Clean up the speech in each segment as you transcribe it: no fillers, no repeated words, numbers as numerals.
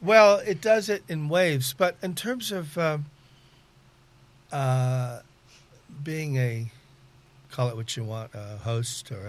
Well, it does it in waves, but in terms of being a, call it what you want, a host or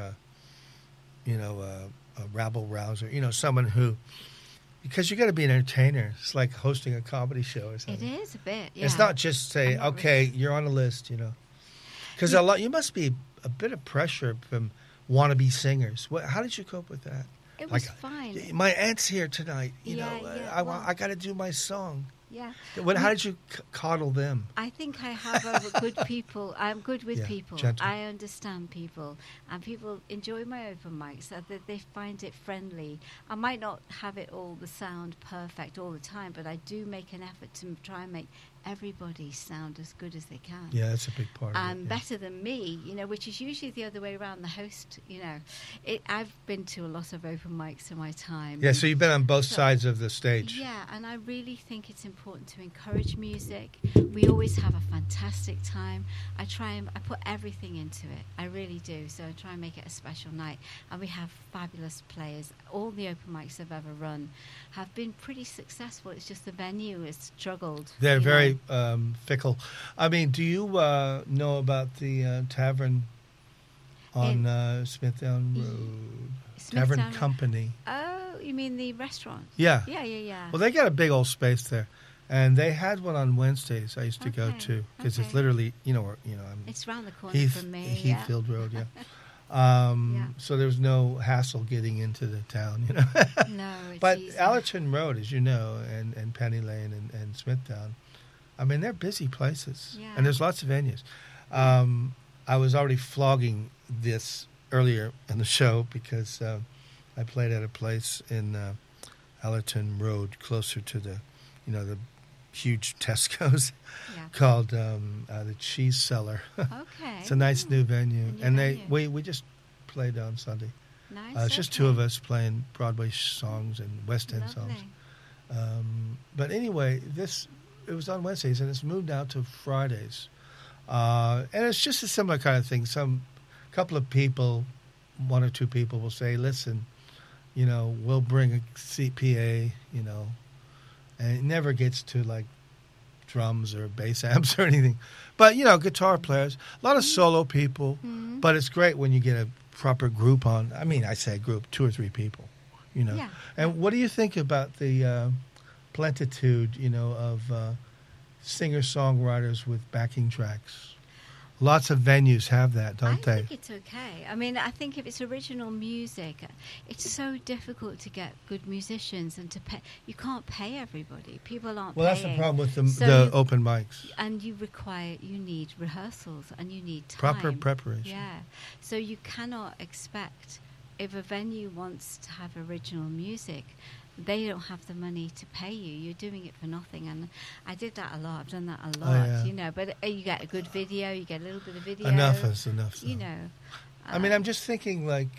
a rabble rouser, someone who, because you got to be an entertainer. It's like hosting a comedy show or something. It is a bit. Yeah. It's not just say, okay, you're on a list, because you must be a bit of pressure from wannabe singers. How did you cope with that? It was fine. My aunt's here tonight. I got to do my song. Yeah. How did you coddle them? I think I have good people. I'm good with people. Gentle. I understand people. And people enjoy my open mics. So that they find it friendly. I might not have it all the sound perfect all the time, but I do make an effort to try and make everybody sound as good as they can. Yeah, that's a big part of it. And better than me, which is usually the other way around. The host, I've been to a lot of open mics in my time. Yeah, so you've been on both sides of the stage. Yeah, and I really think it's important to encourage music. We always have a fantastic time. I put everything into it. I really do. So I try and make it a special night. And we have fabulous players. All the open mics I've ever run have been pretty successful. It's just the venue has struggled. They're very fickle. I mean, do you know about the tavern on Smithtown Road? Tavern Company. Oh, you mean the restaurant? Yeah. Yeah. Well, they got a big old space there. And they had one on Wednesdays I used to go to because it's literally, it's around the corner from me. Heathfield Road, yeah. So there was no hassle getting into the town, No, it's But easy. Allerton Road, as you know, and Penny Lane and Smithtown, I mean, they're busy places. Yeah. And there's lots of venues. I was already flogging this earlier in the show because I played at a place in Allerton Road closer to the huge Tesco's called the Cheese Cellar. Okay. It's a nice new venue. We just played on Sunday. Nice. It's just two of us playing Broadway songs and West End songs. But anyway, it was on Wednesdays and it's moved out to Fridays. And it's just a similar kind of thing. Couple of people, one or two people will say, listen, we'll bring a CPA, and it never gets to like drums or bass amps or anything. But, guitar players, a lot of solo people. Mm-hmm. But it's great when you get a proper group on. I mean, I say group, 2 or 3 people, Yeah. And what do you think about the plentitude, of singer-songwriters with backing tracks? Lots of venues have that, don't they? I think it's okay. I mean, I think if it's original music, it's so difficult to get good musicians and to pay. You can't pay everybody. People aren't paying. Well, that's the problem with the open mics. And you need rehearsals and you need time. Proper preparation. Yeah. So you cannot expect, if a venue wants to have original music, they don't have the money to pay you. You're doing it for nothing. And I did that a lot. I've done that a lot, But you get a good video. You get a little bit of video. Enough is enough. So. I mean, I'm just thinking, like,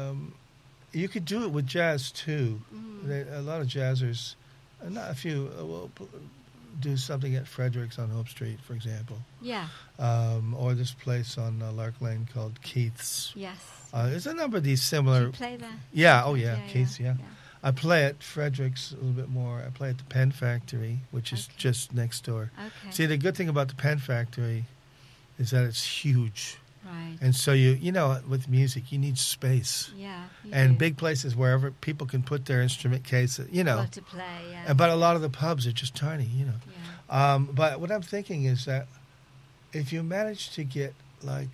you could do it with jazz, too. A lot of jazzers, not a few, will do something at Fredericks on Hope Street, for example. Yeah. Or this place on Lark Lane called Keith's. Yes. There's a number of these similar. Do you play there? Yeah. Oh, yeah. Keith's, yeah. I play at Fredericks a little bit more. I play at the Pen Factory, which is just next door. Okay. See, the good thing about the Pen Factory is that it's huge. Right. And so with music, you need space. Yeah. And big places wherever people can put their instrument case, Well, to play, yeah. But a lot of the pubs are just tiny, Yeah. But what I'm thinking is that if you manage to get like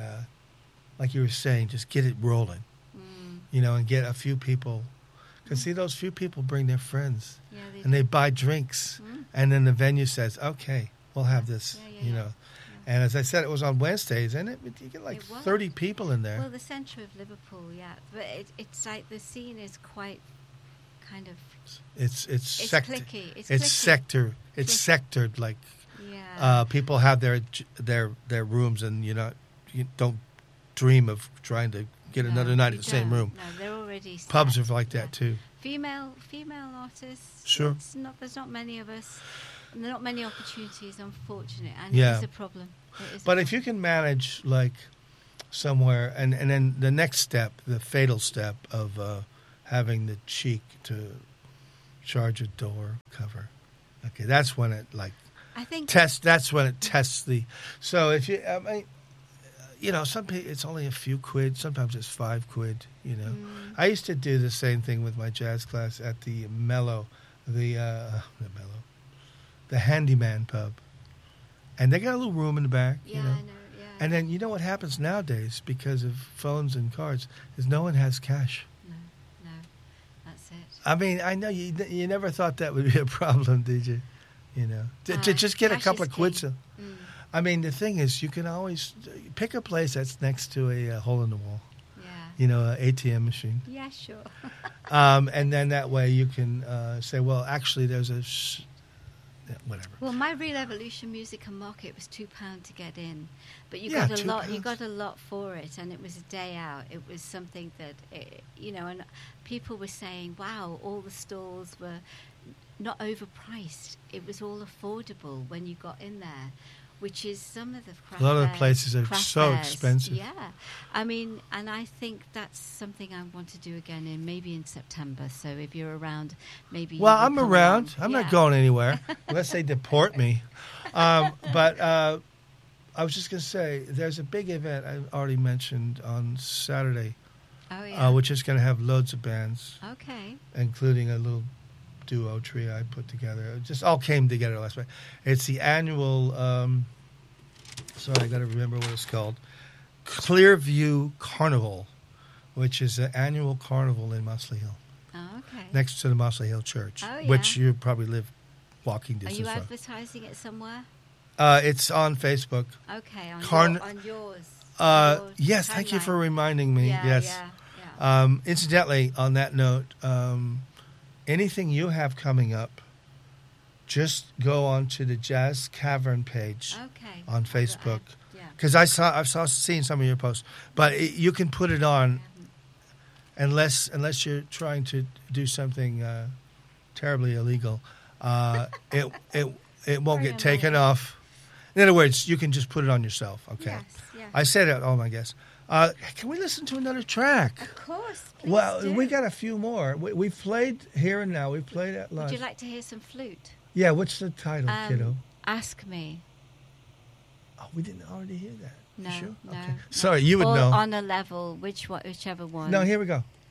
like you were saying, just get it rolling, and get a few people. Because see, those few people bring their friends, and they buy drinks, and then the venue says, "Okay, we'll have this," And as I said, it was on Wednesdays, and you get like 30 people in there. Well, the centre of Liverpool, but it's like the scene is quite kind of. It's clicky. It's sectored like. Yeah. People have their rooms, and you don't dream of trying to get another night in the same room. No, they're already set. Pubs are like that too. Female artists. Sure. There's not many of us. And there are not many opportunities, unfortunately, and it is a problem. But if you can manage like somewhere, and then the next step, the fatal step of having the cheek to charge a door cover. Okay, that's when it like I think tests. That's when it tests the. So if you, I mean, some people it's only a few quid. Sometimes it's £5. I used to do the same thing with my jazz class at the Mellow, the Handyman pub, and they got a little room in the back. Yeah, I know. Yeah. And then what happens nowadays because of phones and cards is no one has cash. No, that's it. I mean, I know you never thought that would be a problem, did you? To just get a couple of quids. I mean, the thing is, you can always pick a place that's next to a hole in the wall. Yeah. An ATM machine. Yeah, sure. And then that way you can say, well, actually, there's whatever. Well, my Real Evolution Music and Market was £2 to get in, but you got a lot. £2. You got a lot for it, and it was a day out. It was something that and people were saying, "Wow, all the stalls were not overpriced. It was all affordable when you got in there." Which is some of the craft a lot of the places are so fairs. expensive. Yeah, I mean, and I think that's something I want to do again maybe in September. So if you're around, maybe. Well, I'm around. I'm not going anywhere unless they deport me. But I was just going to say, there's a big event I already mentioned on Saturday, which is going to have loads of bands. Okay. Including a little duo trio I put together. It just all came together last night. It's the annual, sorry, I got to remember what it's called, Clearview Carnival, which is an annual carnival in Muscle Hill. Oh, okay. Next to the Muscle Hill Church, oh, yeah. which you probably live walking distance from. Are you from. advertising it somewhere? It's on Facebook. Okay, on yours. Yes, thank you for reminding me. Yeah, yes. Yeah. Incidentally, on that note, anything you have coming up, just go on to the Jazz Cavern page on Facebook. Because I've seen some of your posts, but you can put it on unless you're trying to do something terribly illegal. It won't get taken off. In other words, you can just put it on yourself. Okay. Yes. I said it. Oh my guess. Can we listen to another track? Of course. Well, do. we got a few more. We've played Here and Now. We've played at lunch. Would you like to hear some flute? Yeah, what's the title, kiddo? Ask Me. Oh, we didn't already hear that. No, you sure? no. Okay. No. Sorry, you would or know. On a Level, whichever one. No, here we go.